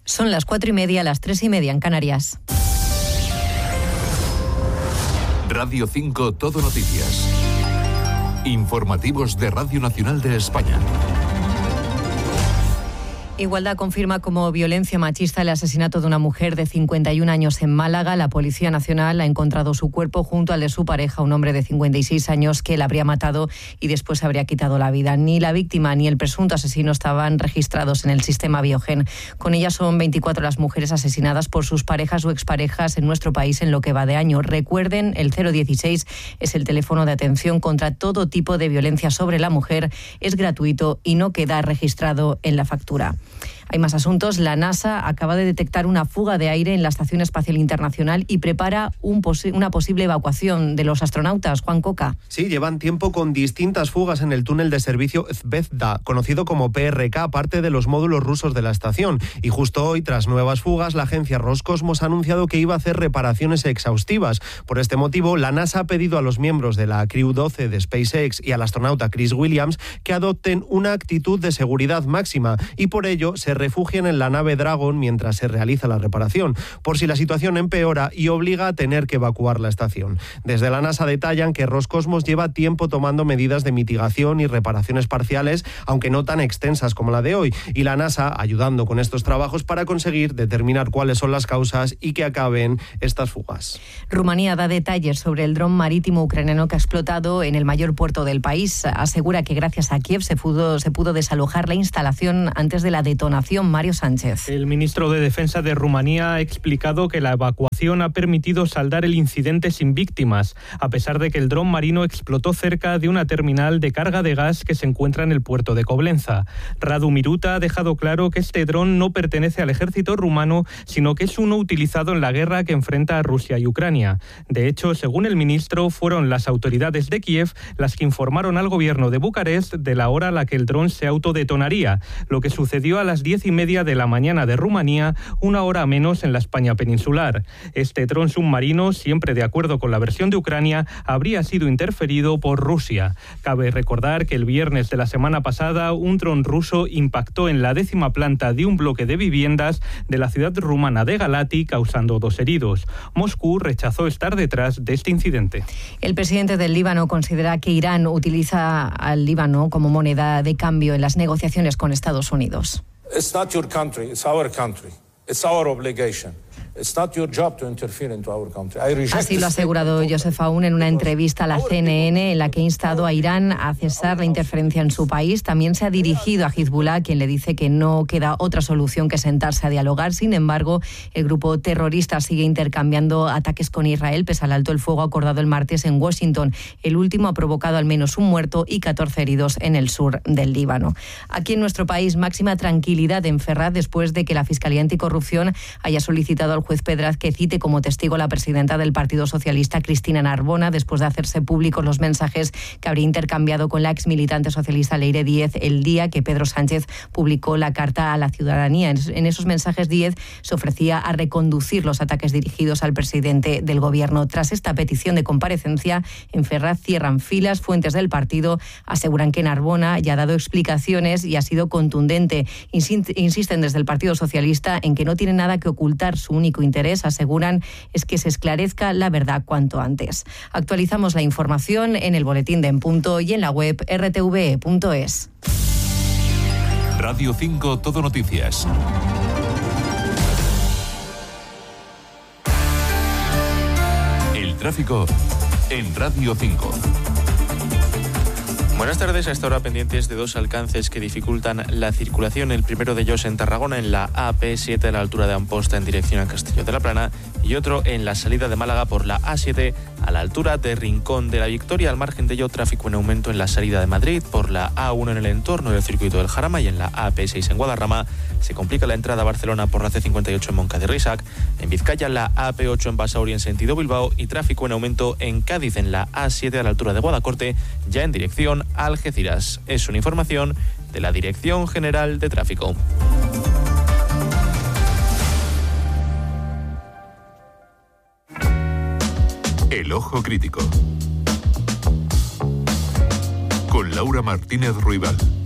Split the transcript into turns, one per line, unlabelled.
Son las 4:30, las 3:30 en Canarias.
Radio 5 Todo Noticias. Informativos de Radio Nacional de España.
Igualdad confirma como violencia machista el asesinato de una mujer de 51 años en Málaga. La Policía Nacional ha encontrado su cuerpo junto al de su pareja, un hombre de 56 años que la habría matado y después habría quitado la vida. Ni la víctima ni el presunto asesino estaban registrados en el sistema Biogen. Con ella son 24 las mujeres asesinadas por sus parejas o exparejas en nuestro país en lo que va de año. Recuerden, el 016 es el teléfono de atención contra todo tipo de violencia sobre la mujer. Es gratuito y no queda registrado en la factura. Hay más asuntos. La NASA acaba de detectar una fuga de aire en la Estación Espacial Internacional y prepara una posible evacuación de los astronautas. Juan Coca.
Sí, llevan tiempo con distintas fugas en el túnel de servicio Zvezda, conocido como PRK, parte de los módulos rusos de la estación. Y justo hoy, tras nuevas fugas, la agencia Roscosmos ha anunciado que iba a hacer reparaciones exhaustivas. Por este motivo, la NASA ha pedido a los miembros de la Crew 12 de SpaceX y al astronauta Chris Williams que adopten una actitud de seguridad máxima y por ello se refugien en la nave Dragon mientras se realiza la reparación, por si la situación empeora y obliga a tener que evacuar la estación. Desde la NASA detallan que Roscosmos lleva tiempo tomando medidas de mitigación y reparaciones parciales, aunque no tan extensas como la de hoy, y la NASA ayudando con estos trabajos para conseguir determinar cuáles son las causas y que acaben estas fugas.
Rumanía da detalles sobre el dron marítimo ucraniano que ha explotado en el mayor puerto del país. Asegura que gracias a Kiev se pudo desalojar la instalación antes de la detonación. Mario Sánchez.
El ministro de Defensa de Rumanía ha explicado que la evacuación ha permitido saldar el incidente sin víctimas, a pesar de que el dron marino explotó cerca de una terminal de carga de gas que se encuentra en el puerto de Coblenza. Radu Miruta ha dejado claro que este dron no pertenece al ejército rumano, sino que es uno utilizado en la guerra que enfrenta a Rusia y Ucrania. De hecho, según el ministro, fueron las autoridades de Kiev las que informaron al gobierno de Bucarest de la hora a la que el dron se autodetonaría, lo que sucedió a las 10:30 de la mañana de Rumanía, una hora menos en la España peninsular. Este dron submarino, siempre de acuerdo con la versión de Ucrania, habría sido interferido por Rusia. Cabe recordar que el viernes de la semana pasada un dron ruso impactó en la 10ª planta de un bloque de viviendas de la ciudad rumana de Galati, causando 2 heridos. Moscú rechazó estar detrás de este incidente.
El presidente del Líbano considera que Irán utiliza al Líbano como moneda de cambio en las negociaciones con Estados Unidos.
It's not your country, it's our country. It's our obligation. It's not your job to interfere into our country.
Así lo ha asegurado Joseph Aoun en una entrevista a la CNN en la que ha instado a Irán a cesar la interferencia en su país. También se ha dirigido a Hezbollah, quien le dice que no queda otra solución que sentarse a dialogar. Sin embargo, el grupo terrorista sigue intercambiando ataques con Israel pese al alto el fuego acordado el martes en Washington. El último ha provocado al menos un muerto y 14 heridos en el sur del Líbano. Aquí en nuestro país, máxima tranquilidad en Ferraz después de que la Fiscalía Anticorrupción haya solicitado al juez Pedraz que cite como testigo a la presidenta del Partido Socialista, Cristina Narbona, después de hacerse públicos los mensajes que habría intercambiado con la ex militante socialista Leire Díez el día que Pedro Sánchez publicó la carta a la ciudadanía. En esos mensajes, Díez se ofrecía a reconducir los ataques dirigidos al presidente del Gobierno. Tras esta petición de comparecencia, en Ferraz cierran filas. Fuentes del partido aseguran que Narbona ya ha dado explicaciones y ha sido contundente. Insisten desde el Partido Socialista en que no tiene nada que ocultar. Su único interés, aseguran, es que se esclarezca la verdad cuanto antes. Actualizamos la información en el boletín de En Punto y en la web rtve.es.
Radio 5 Todo Noticias. El tráfico en Radio 5.
Buenas tardes. A esta hora pendientes de 2 alcances que dificultan la circulación. El primero de ellos en Tarragona, en la AP7 a la altura de Amposta en dirección a Castelló de la Plana, y otro en la salida de Málaga por la A7 a la altura de Rincón de la Victoria. Al margen de ello, tráfico en aumento en la salida de Madrid por la A1 en el entorno del circuito del Jarama, y en la AP6 en Guadarrama se complica la entrada a Barcelona por la C58 en Moncada y Risac. En Vizcaya, la AP8 en Basauri en sentido Bilbao, y tráfico en aumento en Cádiz en la A7 a la altura de Guadacorte, ya en dirección a Algeciras. Es una información de la Dirección General de Tráfico.
El Ojo Crítico. Con Laura Martínez Ruibal.